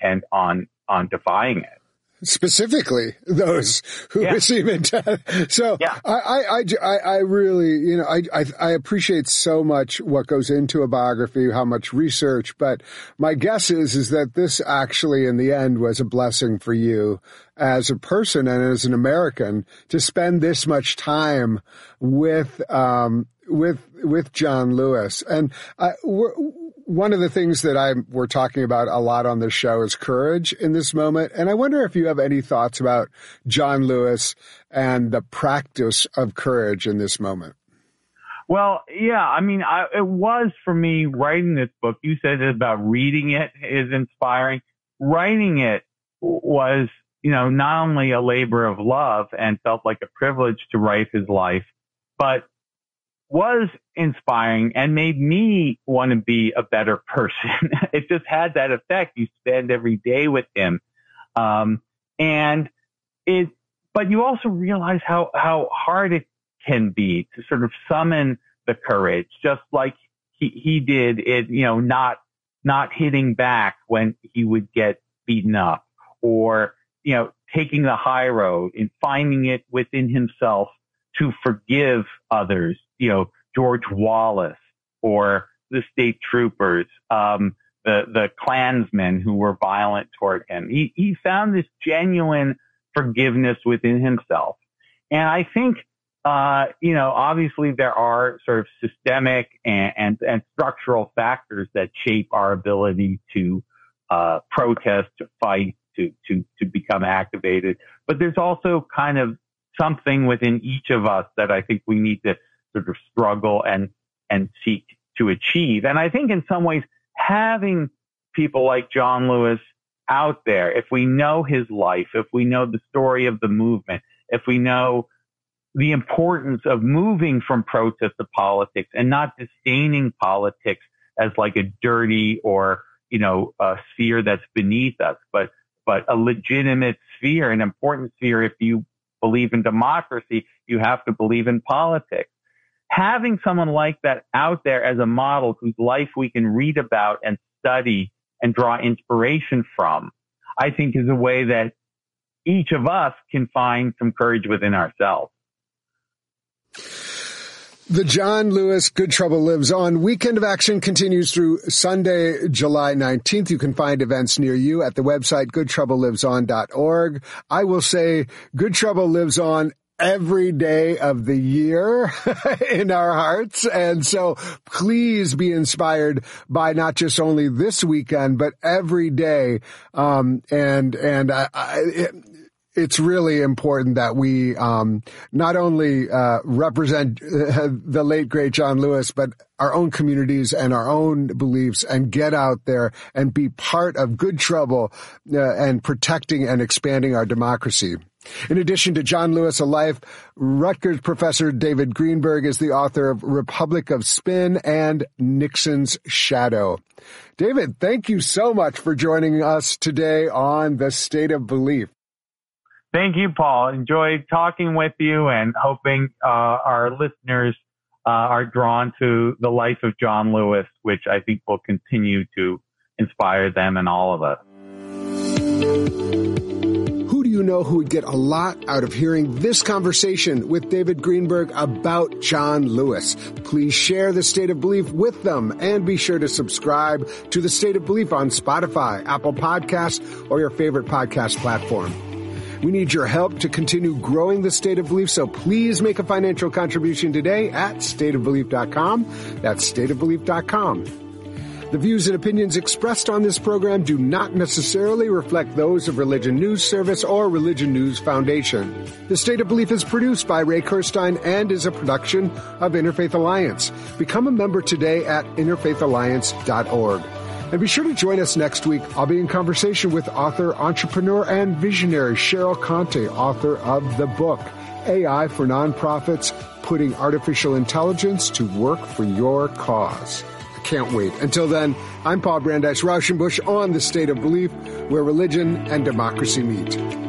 intent on defying it. Specifically, those who receive intent. So I really, I appreciate so much what goes into a biography, how much research, but my guess is that this actually in the end was a blessing for you as a person and as an American to spend this much time with John Lewis. And one of the things that we're talking about a lot on this show is courage in this moment. And I wonder if you have any thoughts about John Lewis and the practice of courage in this moment. Well, yeah, I mean, it was for me writing this book. You said about reading it is inspiring. Writing it was, not only a labor of love and felt like a privilege to write his life, but was inspiring and made me want to be a better person. It just had that effect. You spend every day with him. But you also realize how hard it can be to sort of summon the courage, just like he did it, not hitting back when he would get beaten up, or, taking the high road and finding it within himself to forgive others, George Wallace or the state troopers, the Klansmen who were violent toward him. He found this genuine forgiveness within himself. And I think, obviously there are sort of systemic and structural factors that shape our ability to protest, to fight, to become activated. But there's also kind of something within each of us that I think we need to sort of struggle and seek to achieve. And I think in some ways, having people like John Lewis out there, if we know his life, if we know the story of the movement, if we know the importance of moving from protest to politics and not disdaining politics as like a dirty or, a sphere that's beneath us, but a legitimate sphere, an important sphere. If you believe in democracy, you have to believe in politics. Having someone like that out there as a model whose life we can read about and study and draw inspiration from, I think is a way that each of us can find some courage within ourselves. The John Lewis Good Trouble Lives On weekend of action continues through Sunday, July 19th. You can find events near you at the website goodtroubleliveson.org. I will say Good Trouble lives on every day of the year in our hearts. And so please be inspired by not just only this weekend, but every day. It's really important that we not only represent the late, great John Lewis, but our own communities and our own beliefs, and get out there and be part of Good Trouble and protecting and expanding our democracy. In addition to John Lewis, a life, Rutgers professor David Greenberg is the author of Republic of Spin and Nixon's Shadow. David, thank you so much for joining us today on The State of Belief. Thank you, Paul. Enjoyed talking with you and hoping our listeners are drawn to the life of John Lewis, which I think will continue to inspire them and all of us. Who do you know who would get a lot out of hearing this conversation with David Greenberg about John Lewis? Please share The State of Belief with them, and be sure to subscribe to The State of Belief on Spotify, Apple Podcasts, or your favorite podcast platform. We need your help to continue growing The State of Belief, so please make a financial contribution today at stateofbelief.com. That's stateofbelief.com. The views and opinions expressed on this program do not necessarily reflect those of Religion News Service or Religion News Foundation. The State of Belief is produced by Ray Kirstein and is a production of Interfaith Alliance. Become a member today at interfaithalliance.org. And be sure to join us next week. I'll be in conversation with author, entrepreneur, and visionary Cheryl Conte, author of the book, AI for Nonprofits, Putting Artificial Intelligence to Work for Your Cause. I can't wait. Until then, I'm Paul Brandeis Rauschenbusch on The State of Belief, where religion and democracy meet.